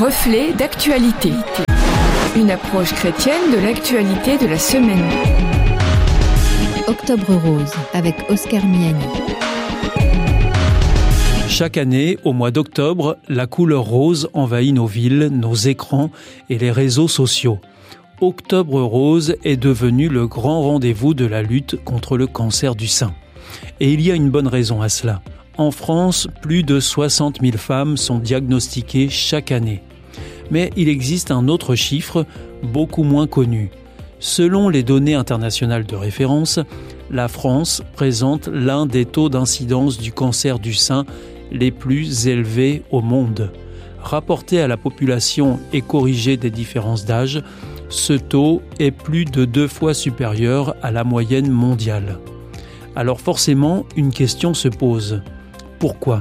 Reflet d'actualité. Une approche chrétienne de l'actualité de la semaine. Octobre rose avec Oscar Miani. Chaque année, au mois d'octobre, la couleur rose envahit nos villes, nos écrans et les réseaux sociaux. Octobre rose est devenu le grand rendez-vous de la lutte contre le cancer du sein. Et il y a une bonne raison à cela. En France, plus de 60 000 femmes sont diagnostiquées chaque année. Mais il existe un autre chiffre, beaucoup moins connu. Selon les données internationales de référence, la France présente l'un des taux d'incidence du cancer du sein les plus élevés au monde. Rapporté à la population et corrigé des différences d'âge, ce taux est plus de 2 fois supérieur à la moyenne mondiale. Alors forcément, une question se pose. Pourquoi ?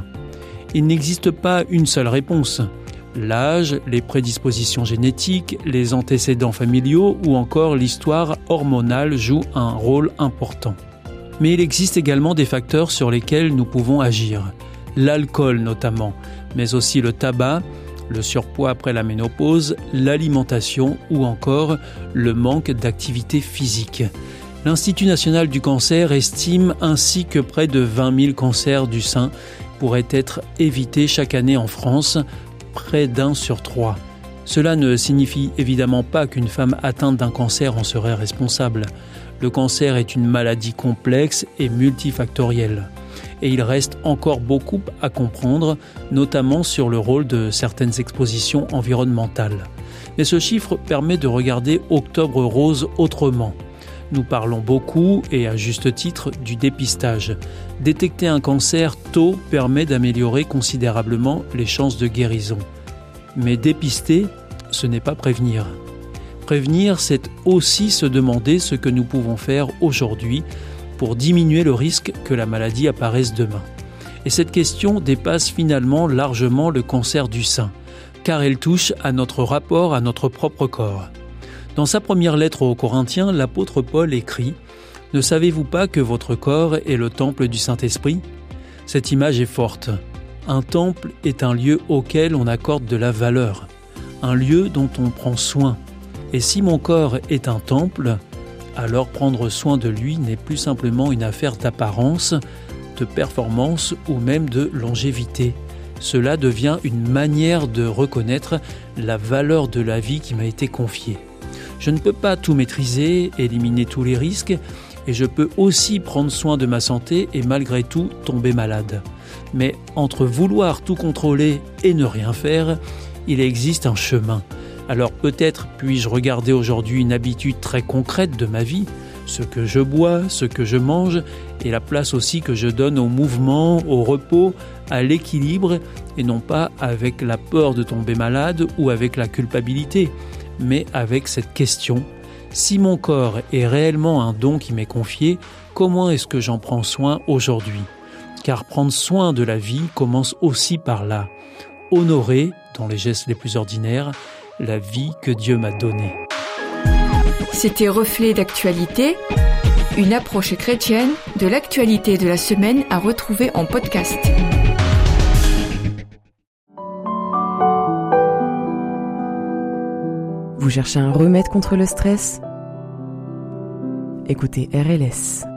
Il n'existe pas une seule réponse. L'âge, les prédispositions génétiques, les antécédents familiaux ou encore l'histoire hormonale jouent un rôle important. Mais il existe également des facteurs sur lesquels nous pouvons agir. L'alcool notamment, mais aussi le tabac, le surpoids après la ménopause, l'alimentation ou encore le manque d'activité physique. L'Institut national du cancer estime ainsi que près de 20 000 cancers du sein pourraient être évités chaque année en France, près d'1 sur 3. Cela ne signifie évidemment pas qu'une femme atteinte d'un cancer en serait responsable. Le cancer est une maladie complexe et multifactorielle. Et il reste encore beaucoup à comprendre, notamment sur le rôle de certaines expositions environnementales. Mais ce chiffre permet de regarder Octobre rose autrement. Nous parlons beaucoup, et à juste titre, du dépistage. Détecter un cancer tôt permet d'améliorer considérablement les chances de guérison. Mais dépister, ce n'est pas prévenir. Prévenir, c'est aussi se demander ce que nous pouvons faire aujourd'hui pour diminuer le risque que la maladie apparaisse demain. Et cette question dépasse finalement largement le cancer du sein, car elle touche à notre rapport à notre propre corps. Dans sa première lettre aux Corinthiens, l'apôtre Paul écrit « Ne savez-vous pas que votre corps est le temple du Saint-Esprit » Cette image est forte. Un temple est un lieu auquel on accorde de la valeur, un lieu dont on prend soin. Et si mon corps est un temple, alors prendre soin de lui n'est plus simplement une affaire d'apparence, de performance ou même de longévité. Cela devient une manière de reconnaître la valeur de la vie qui m'a été confiée. Je ne peux pas tout maîtriser, éliminer tous les risques, et je peux aussi prendre soin de ma santé et malgré tout tomber malade. Mais entre vouloir tout contrôler et ne rien faire, il existe un chemin. Alors peut-être puis-je regarder aujourd'hui une habitude très concrète de ma vie, ce que je bois, ce que je mange, et la place aussi que je donne au mouvement, au repos, à l'équilibre, et non pas avec la peur de tomber malade ou avec la culpabilité, mais avec cette question, si mon corps est réellement un don qui m'est confié, comment est-ce que j'en prends soin aujourd'hui ? Car prendre soin de la vie commence aussi par là. Honorer, dans les gestes les plus ordinaires, la vie que Dieu m'a donnée. C'était Reflet d'actualité, une approche chrétienne de l'actualité de la semaine à retrouver en podcast. Vous cherchez un remède contre le stress ? Écoutez RLS.